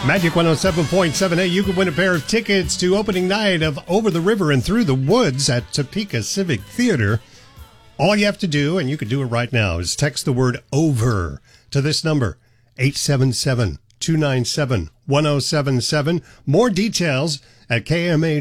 Magic 107.7. You could win a pair of tickets to opening night of Over the River and Through the Woods at Topeka Civic Theater. All you have to do, and you can do it right now, is text the word OVER to this number, 877-297-1077. More details at KMA